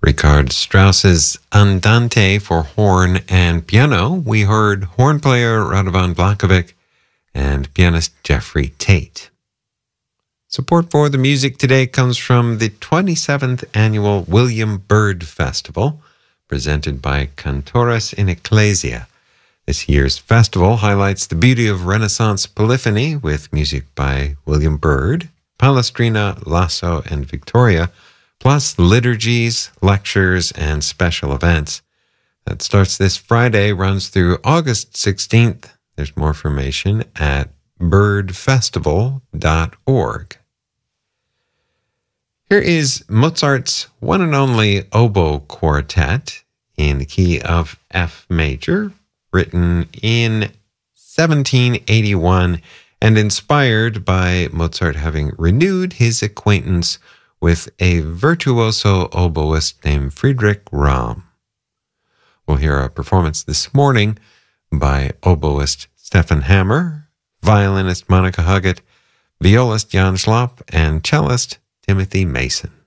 Richard Strauss's Andante for horn and piano. We heard horn player Radovan Blakovic and pianist Jeffrey Tate. Support for the music today comes from the 27th Annual William Byrd Festival, presented by Cantores in Ecclesia. This year's festival highlights the beauty of Renaissance polyphony with music by William Byrd, Palestrina, Lasso, and Victoria, plus liturgies, lectures, and special events. That starts this Friday, runs through August 16th. There's more information at birdfestival.org. Here is Mozart's one and only oboe quartet in the key of F major, written in 1781 and inspired by Mozart having renewed his acquaintance with a virtuoso oboist named Friedrich Ramm. We'll hear a performance this morning by oboist Stefan Hammer, violinist Monica Huggett, violist Jan Schlapp, and cellist Timothy Mason.